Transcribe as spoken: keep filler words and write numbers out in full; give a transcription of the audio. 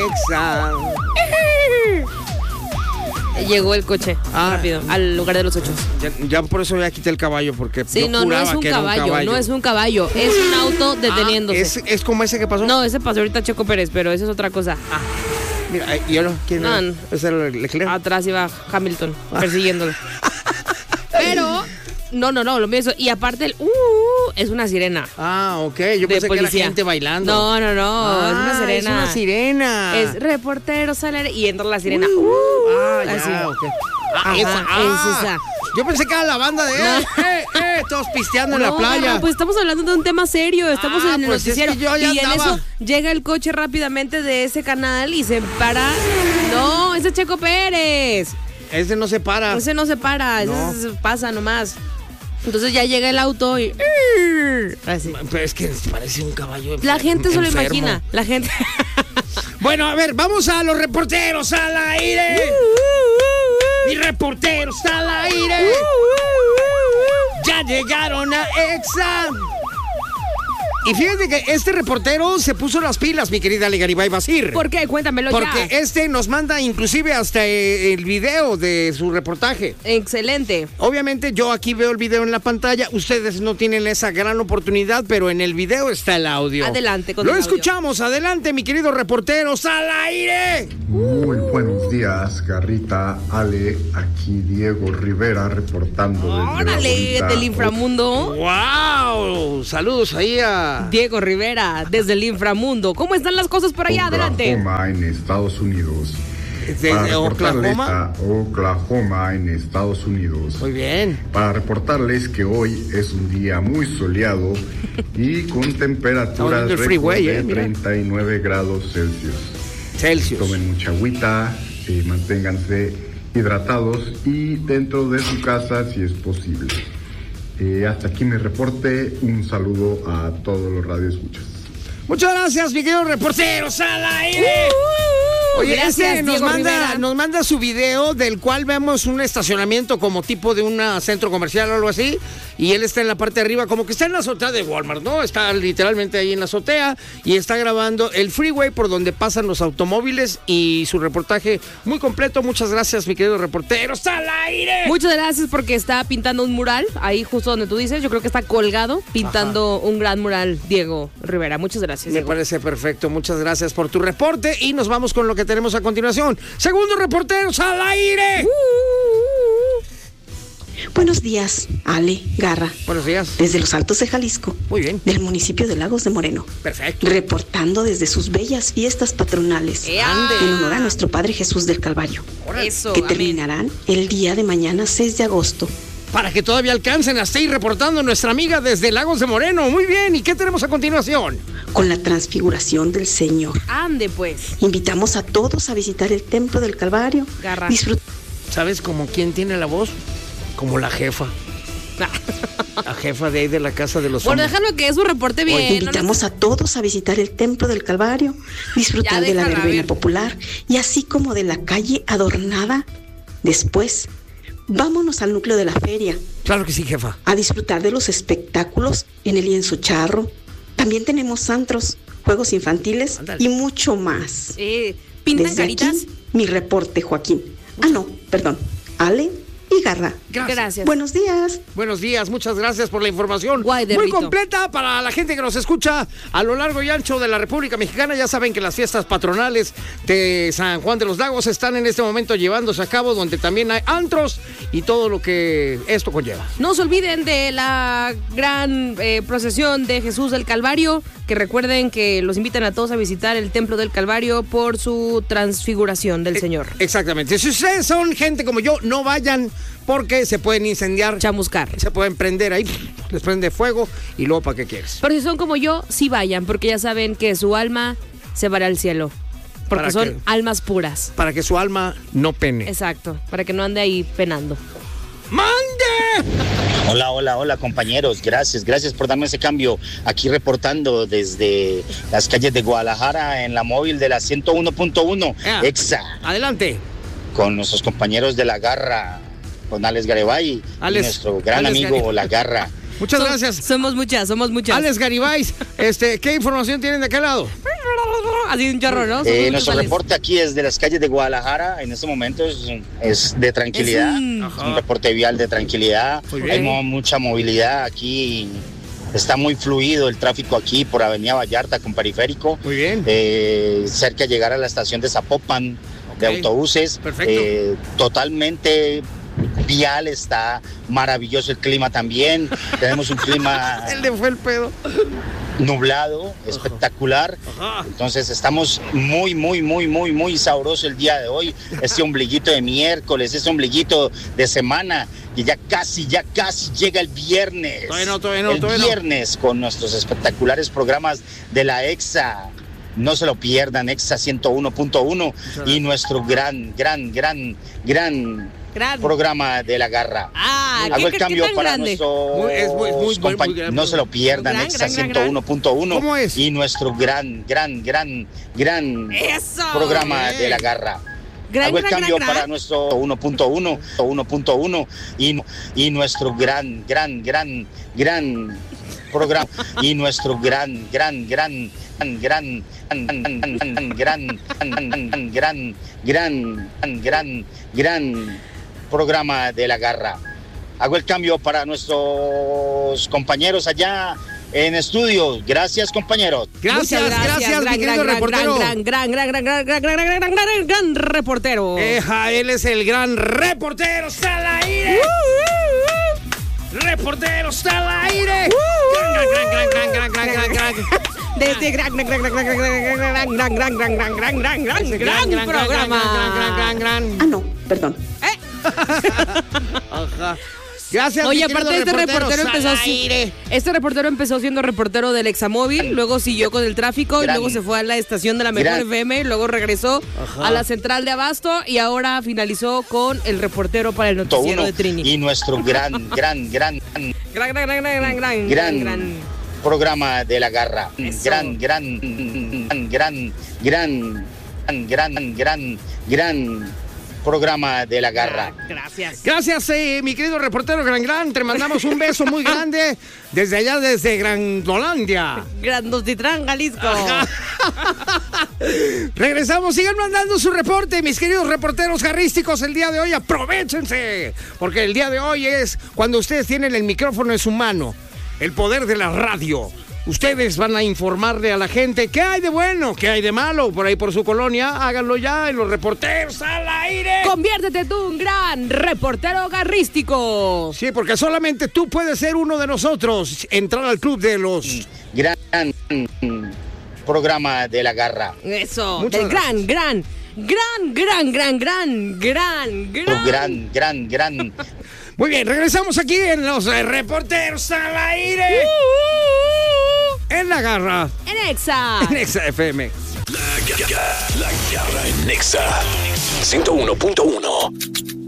Exa. Llegó el coche, Ah. rápido, al lugar de los hechos. Ya, ya por eso ya quité el caballo, porque Sí, yo no, no juraba es un que era caballo, un caballo. no es un caballo, es un auto deteniéndose. Ah, ¿es, ¿Es como ese que pasó? No, ese pasó ahorita Checo Pérez, pero eso es otra cosa. Ah, Mira, ¿y yo no? ¿Quién No, era? no. ¿Es el Leclerc? atrás iba Hamilton persiguiéndolo. Pero, no, no, no, lo mío es eso. Y aparte el uh, es una sirena. Ah, ok. Yo de pensé policía. que era gente bailando. No, no, no, Ah, es una sirena. Es una sirena. Es reportero salar y entra la sirena. Uh, Uh, ah, ya, así. ok. Ah, Ajá, esa, ah. es esa. Yo pensé que era la banda de eh, eh, eh, todos pisteando en la No, playa. no, pues estamos hablando de un tema serio, estamos Ah, en el pues es noticiero. que yo ya y en andaba. eso llega el coche rápidamente de ese canal y se para. No, ese es Checo Pérez. Ese no se para. Ese no se para, No. ese se pasa nomás. Entonces ya llega el auto y... Así. Pero es que parece un caballo. La gente se lo enfermo. imagina, la gente... Bueno, a ver, vamos a los reporteros al aire. Y reporteros al aire. Ya llegaron a Exa. Y fíjate que este reportero se puso las pilas, mi querida Legaribay Basir. ¿Por qué? Cuéntamelo Porque ya. este nos manda inclusive hasta eh, el video de su reportaje. Excelente. Obviamente yo aquí veo el video en la pantalla, ustedes no tienen esa gran oportunidad, pero en el video está el audio. Adelante con Lo el audio. escuchamos, adelante mi querido reporteros al aire. Muy buenos días, Garrita, Ale, aquí Diego Rivera reportando desde la Órale, bonita del inframundo. ¡Wow! Saludos ahí a... Diego Rivera, desde el inframundo. ¿Cómo están las cosas por allá? Adelante. Oklahoma, en Estados Unidos. ¿Desde Para reportarles Oklahoma? a Oklahoma, en Estados Unidos. Muy bien. Para reportarles que hoy es un día muy soleado y con temperaturas viendo el freeway, récord eh, de mira. treinta y nueve grados Celsius. Celsius. Tomen mucha agüita, eh, manténganse hidratados y dentro de su casa si es posible. Eh, hasta aquí mi reporte. Un saludo a todos los radioescuchas. Muchas gracias, mi querido reporteros al aire. Oye, Gracias, este nos Diego manda, Rivera. nos manda su video del cual vemos un estacionamiento como tipo de un centro comercial o algo así, y él está en la parte de arriba, como que está en la azotea de Walmart, ¿no? Está literalmente ahí en la azotea y está grabando el freeway por donde pasan los automóviles y su reportaje muy completo. Muchas gracias, mi querido reportero. ¡Está al aire! Muchas gracias porque está pintando un mural ahí justo donde tú dices. Yo creo que está colgado pintando Ajá. un gran mural, Diego Rivera. Muchas gracias, Me Diego. parece perfecto. Muchas gracias por tu reporte y nos vamos con lo que tenemos a continuación. Segundo reporteros al aire. Buenos días, Ale, Garra. Buenos días. Desde los Altos de Jalisco. Muy bien. Del municipio de Lagos de Moreno. Perfecto. Reportando desde sus bellas fiestas patronales. ¡Ea! En honor a nuestro Padre Jesús del Calvario. Eso, que amén. terminarán el día de mañana, seis de agosto. Para que todavía alcancen hasta ir reportando nuestra amiga desde Lagos de Moreno. Muy bien. ¿Y qué tenemos a continuación? Con la transfiguración del Señor. Ande, pues. Invitamos a todos a visitar el Templo del Calvario. Garra. Disfrut- ¿Sabes como quién tiene la voz? Como la jefa. La jefa de ahí de la casa de los Bueno, hombres. déjalo que es un reporte bien. Oye, invitamos a todos a visitar el Templo del Calvario, disfrutar Ya, de la déjala verbena ver. popular y así como de la calle adornada. Después, vámonos al núcleo de la feria Claro que sí, jefa. a disfrutar de los espectáculos en el lienzo charro. También tenemos antros, juegos infantiles Ándale. y mucho más. Eh, ¿Pintan Desde caritas? aquí, mi reporte, Joaquín. Ah, no, perdón. Ale y Garra. Gracias. Gracias. Buenos días. Buenos días, muchas gracias por la información. Guay de muy Rito. completa para la gente que nos escucha a lo largo y ancho de la República Mexicana. Ya saben que las fiestas patronales de San Juan de los Lagos están en este momento llevándose a cabo, donde también hay antros y todo lo que esto conlleva. No se olviden de la gran eh, procesión de Jesús del Calvario, que recuerden que los invitan a todos a visitar el Templo del Calvario por su transfiguración del Señor. Exactamente. Si ustedes son gente como yo, no vayan porque se pueden incendiar, Chamuscar. se pueden prender ahí, les prende fuego y luego ¿para qué quieres? Pero si son como yo, sí vayan, porque ya saben que su alma se va al cielo. Porque ¿Para son qué? almas puras. Para que su alma no pene. Exacto, para que no ande ahí penando. ¡Mande! Hola, hola, hola compañeros, gracias, gracias por darme ese cambio. Aquí reportando desde las calles de Guadalajara en la móvil de la ciento uno punto uno, Ah. Exa, Adelante. con nuestros compañeros de La Garra, con Alex Garibay Alex, y nuestro gran Alex amigo Garibay. La Garra. Muchas Som- gracias. Somos muchas, somos muchas. Alex Garibay, este, ¿qué información tienen de aquel lado? Así un chorro, ¿no? Eh, nuestro reporte aquí desde las calles de Guadalajara en este momento es, es de tranquilidad, Es un- es un reporte vial de tranquilidad, Muy bien. hay mo- mucha movilidad aquí, está muy fluido el tráfico aquí por Avenida Vallarta con Periférico, Muy bien. eh, cerca de llegar a la estación de Zapopan de Ok. autobuses, Perfecto. eh, totalmente vial, está maravilloso el clima también, tenemos un clima Él le fue el pedo. nublado, espectacular. Ajá. Entonces estamos muy, muy, muy, muy, muy sabroso el día de hoy. Este ombliguito de miércoles, este ombliguito de semana, y ya casi, ya casi llega el viernes. Todavía no, todavía no, el todavía no. viernes con nuestros espectaculares programas de la EXA. No se lo pierdan, EXA ciento uno punto uno y nuestro gran, gran, gran, gran Gran. programa de la garra. Ah, ¿qué- Hago el qué- cambio qué tan para grande? nuestros Muy- es muy- muy- muy- compañ- muy gran no se lo programa. pierdan, Gran, EXA gran, gran, ciento uno punto uno ¿Cómo es? y nuestro gran, gran, gran, gran ¡Eso! programa Bien. de la garra. Gran, Hago el gran, cambio gran, para gran. nuestro uno punto uno, uno punto uno y, y nuestro gran, gran, gran, gran programa y nuestro gran, gran, gran, gran, gran, gran, gran, gran, gran, gran, gran, gran, gran, gran programa de la garra. Hago el cambio para nuestros compañeros allá en estudio. Gracias, compañeros. Gracias, Muchas gracias, mi gran, querido gran, gran, reportero. gran, gran, gran, gran, gran, gran, gran, gran, gran, gran, gran reportero. Eja, él es el gran reportero, está al aire. Reportero, está al aire. Gran, gran, gran, gran, gran, gran, gran, gran, gran. Desde gran, gran, gran, gran, gran, gran, gran, gran, gran, gran, gran, gran, gran, gran, gran, gran programa. Gran, gran, gran, Ah, no, perdón. Ajá. Gracias, Oye, mi aparte querido este reportero está empezó al así- aire. este reportero empezó siendo reportero del Examóvil, luego siguió con el tráfico y Gran. luego se fue a la estación de la Mejor Gran. F M, luego regresó Ajá. a la central de Abasto y ahora finalizó con el reportero para el noticiero Uno, de Trini. y nuestro gran, gran, gran, Gran, gran, gran, gran, gran, gran, gran, gran. programa de la garra. Eso. Gran, gran, gran, gran, gran, gran, gran, gran programa de la garra. Gracias. Gracias, eh, mi querido reportero Gran Gran. Te mandamos un beso muy grande desde allá, desde Grandolandia. Grandotitlán, Jalisco. Regresamos, sigan mandando su reporte, mis queridos reporteros garrísticos. El día de hoy, aprovechense, porque el día de hoy es cuando ustedes tienen el micrófono en su mano, el poder de la radio. Ustedes van a informarle a la gente qué hay de bueno, qué hay de malo por ahí por su colonia. Háganlo ya en los reporteros al aire. Conviértete tú un gran reportero garrístico. Sí, porque solamente tú puedes ser uno de nosotros. Entrar al club de los... Gran programa de la garra. Eso, Muchas del gran, gran, gran, gran, gran, gran, gran, gran. Gran, gran, gran. Muy bien, regresamos aquí en los eh, reporteros al aire. En la garra. En Exa. En Exa F M. La garra en Nexa ciento uno punto uno.